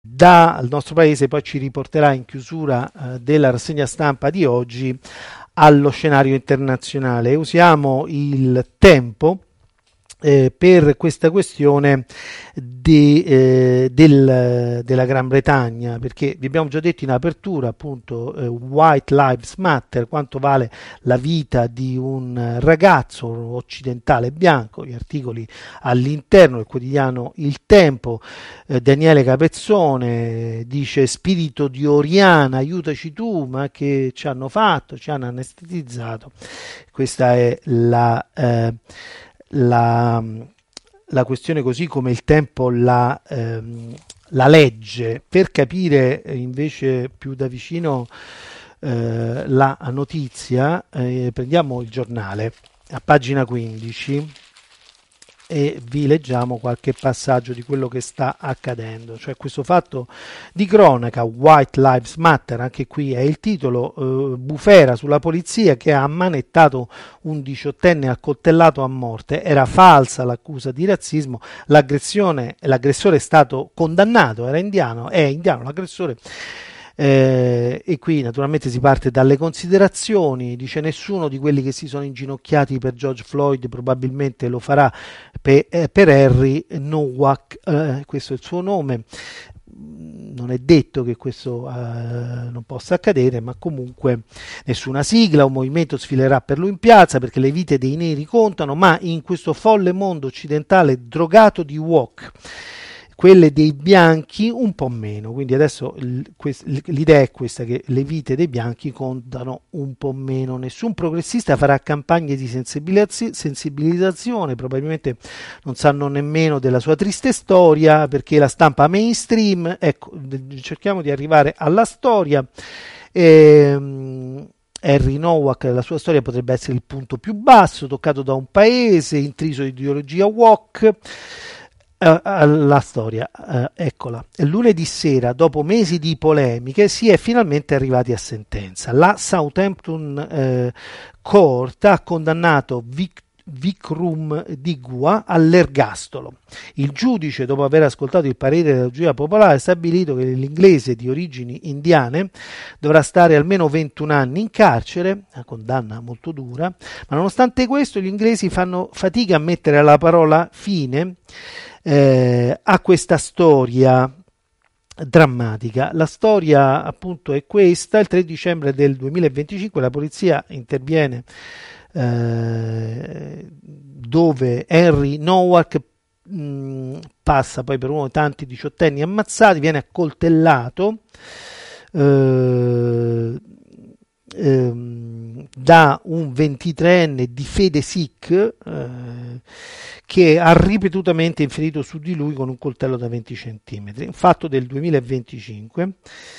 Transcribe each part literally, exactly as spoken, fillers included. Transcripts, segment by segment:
dal nostro paese poi ci riporterà in chiusura eh, della rassegna stampa di oggi allo scenario internazionale. Usiamo il tempo Eh, per questa questione di, eh, del, della Gran Bretagna, perché vi abbiamo già detto in apertura appunto eh, White Lives Matter, quanto vale la vita di un ragazzo occidentale bianco, gli articoli all'interno del quotidiano Il Tempo. eh, Daniele Capezzone dice: spirito di Oriana, aiutaci tu, ma che ci hanno fatto, ci hanno anestetizzato. Questa è la eh, La, la questione così come Il Tempo la, ehm, la legge. Per capire eh, invece più da vicino eh, la notizia, eh, prendiamo Il Giornale a pagina quindici e vi leggiamo qualche passaggio di quello che sta accadendo, cioè questo fatto di cronaca. White Lives Matter, anche qui è il titolo, eh, bufera sulla polizia che ha ammanettato un diciottenne accoltellato a morte, era falsa l'accusa di razzismo, l'aggressione, l'aggressore è stato condannato, era indiano, è indiano l'aggressore. Eh, e qui naturalmente si parte dalle considerazioni, dice: nessuno di quelli che si sono inginocchiati per George Floyd probabilmente lo farà per, eh, per Henry Nowak, eh, questo è il suo nome. Non è detto che questo eh, non possa accadere, ma comunque nessuna sigla o movimento sfilerà per lui in piazza, perché le vite dei neri contano, ma in questo folle mondo occidentale drogato di woke, quelle dei bianchi un po' meno. Quindi adesso l'idea è questa, che le vite dei bianchi contano un po' meno. Nessun progressista farà campagne di sensibilizzazione, probabilmente non sanno nemmeno della sua triste storia, perché la stampa mainstream, ecco, cerchiamo di arrivare alla storia. Ehm, Henry Nowak, la sua storia potrebbe essere il punto più basso, toccato da un paese intriso di ideologia woke. Uh, la storia, uh, eccola. Lunedì sera, dopo mesi di polemiche, si è finalmente arrivati a sentenza. La Southampton uh, Court ha condannato Vic- Vikram Digwa all'ergastolo. Il giudice, dopo aver ascoltato il parere della giuria popolare, ha stabilito che l'inglese di origini indiane dovrà stare almeno ventuno anni in carcere, una condanna molto dura, ma nonostante questo gli inglesi fanno fatica a mettere la parola fine Eh, a questa storia drammatica. La storia appunto è questa: il tre dicembre del duemilaventicinque la polizia interviene eh, dove Henry Nowak mh, passa poi per uno dei tanti diciottenni ammazzati, viene accoltellato eh, ehm, da un ventitreenne di fede sikh eh, che ha ripetutamente inferito su di lui con un coltello da venti centimetri. Un fatto del duemilaventicinque.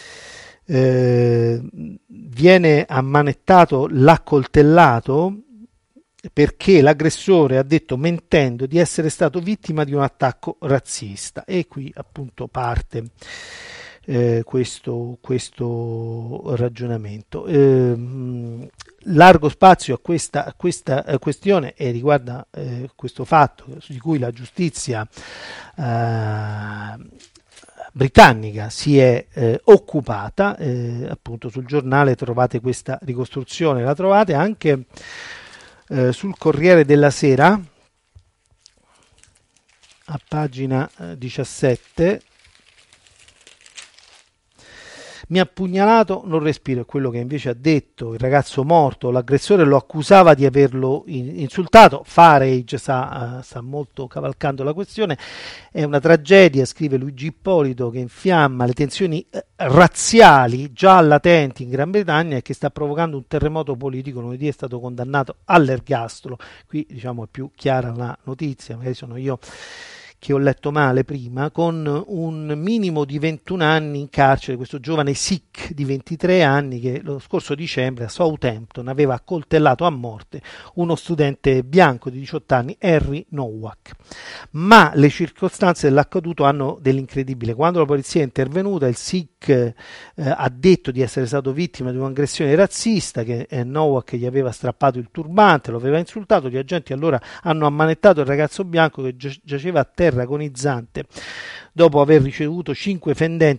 Eh, viene ammanettato l'accoltellato perché l'aggressore ha detto, mentendo, di essere stato vittima di un attacco razzista. E qui appunto parte eh, questo, questo ragionamento. Eh, largo spazio a questa, a questa eh, questione, e riguarda eh, questo fatto di cui la giustizia eh, britannica si è eh, occupata. Eh, appunto sul Giornale trovate questa ricostruzione, la trovate anche eh, sul Corriere della Sera a pagina eh, diciassette. Mi ha pugnalato, non respiro, è quello che invece ha detto il ragazzo morto. L'aggressore lo accusava di averlo insultato. Farage sta, uh, sta molto cavalcando la questione. È una tragedia, scrive Luigi Ippolito, che infiamma le tensioni uh, razziali già latenti in Gran Bretagna e che sta provocando un terremoto politico. Lunedì è stato condannato all'ergastolo. Qui diciamo è più chiara la notizia, magari sono io che ho letto male prima, con un minimo di ventuno anni in carcere questo giovane sikh di ventitré anni che lo scorso dicembre a Southampton aveva accoltellato a morte uno studente bianco di diciotto anni, Henry Nowak. Ma le circostanze dell'accaduto hanno dell'incredibile. Quando la polizia è intervenuta, il sikh eh, ha detto di essere stato vittima di un'aggressione razzista, che eh, Nowak gli aveva strappato il turbante, lo aveva insultato. Gli agenti allora hanno ammanettato il ragazzo bianco che giaceva a terra agonizzante dopo aver ricevuto cinque fendenti